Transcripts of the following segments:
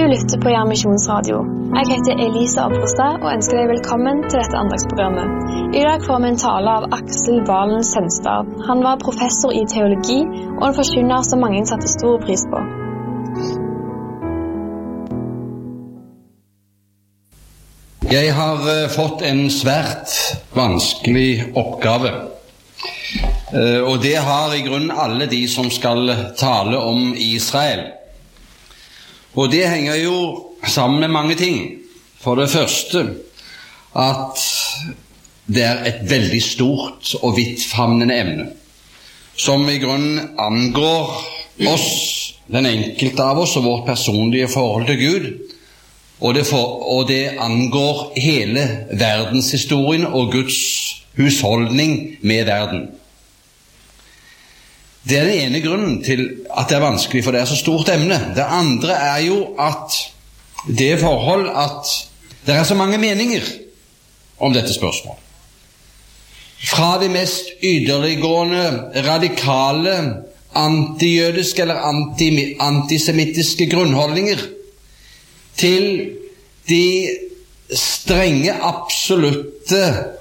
lytter på Jern Misjonsradio. Jeg heter Elise Obrestad og ønsker deg velkommen til dette andagsprogrammet. I dag får vi en tale av Aksel Valen Senstad. Han var professor i teologi og en forkynner som mange satte stor pris på. Jeg har fått en svært vanskelig oppgave, og det har i grunnen alle de som skal tale om Israel. Og det henger jo sammen med mange ting. For det første at det er et veldig stort og vidtfavnende emne, som i grunnen angår oss, den enkelte av oss og vårt personlige forhold til Gud, og det angår hele verdenshistorien og Guds husholdning med verden. Det er den ene grunnen til at det er vanskelig, for det er så stort emne. Det andre er jo at det forhold at det er så mange meninger om dette spørsmålet. Fra de mest ytterliggående, radikale, antijødiske eller antisemittiske grunnholdninger til de strenge, absolutte,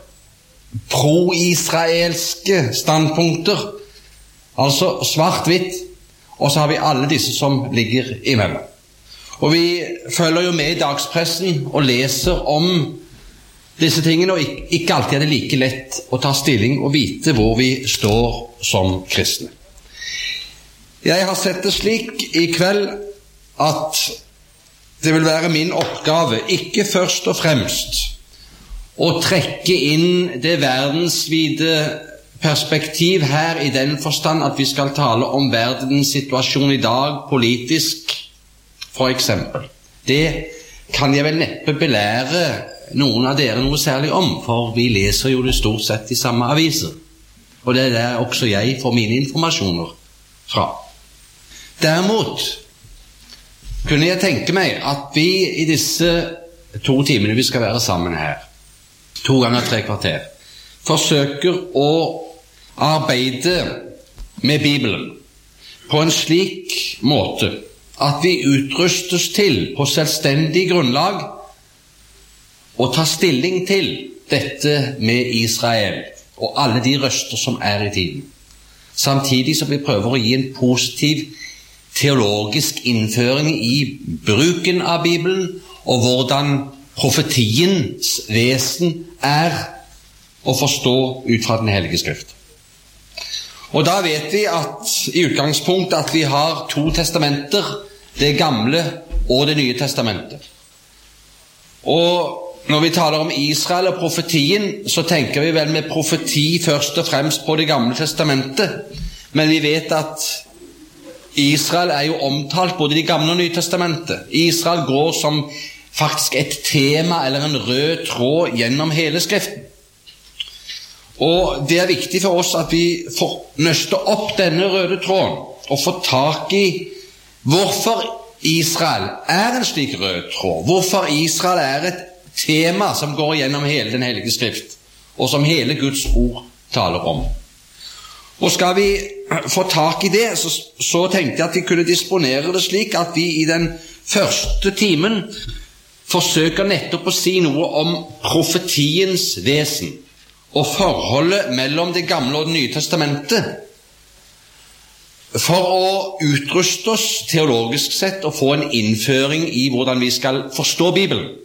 pro-israelske standpunkter, altså svart-hvitt, og så har vi alle disse som ligger imellom. Og vi følger jo med i dagspressen og leser om disse tingene, og ikke alltid er det like lett å ta stilling og vite hvor vi står som kristne. Jeg har sett det slik i kveld at det vil være min oppgave, ikke først og fremst å trekke inn det verdensvide perspektiv her i den forstand at vi skal tale om verdens situasjon i dag, politisk, for eksempel. Det kan jeg vel neppe belære noen av dere noe særlig om, for vi leser jo det stort sett i samme aviser. Og det er der også jeg får mine informasjoner fra. Derimot kunne jeg tenke meg at vi i disse 2 timene vi skal være sammen her, 2 ganger 3 kvarter, forsøker å arbeide med Bibelen på en slik måte at vi utrustes til på selvstendig grunnlag å ta stilling til dette med Israel og alle de røster som er i tiden. Samtidig som vi prøver å gi en positiv teologisk innføring i bruken av Bibelen og hvordan profetiens vesen er å forstå ut fra den hellige skrift. Og da vet vi at i utgangspunkt at vi har 2 testamenter, det gamle og det nye testamentet. Og når vi taler om Israel og profetien, så tenker vi vel med profeti først og fremst på det gamle testamentet, men vi vet at Israel er jo omtalt både i det gamle og nye testamentet. Israel går som faktisk et tema eller en rød tråd gjennom hele skriften. Og det er viktig for oss at vi får nøste opp denne røde tråden og få tak i hvorfor Israel er en slik rød tråd, hvorfor Israel er et tema som går gjennom hele den hellige skrift, og som hele Guds ord taler om. Og skal vi få tak i det, så tenkte jeg at vi kunne disponere det slik at vi i den første timen forsøker nettopp å si noe om profetiens vesen og forholdet mellom det gamle og det nye testamentet, for å utruste oss teologisk sett og få en innføring i hvordan vi skal forstå Bibelen.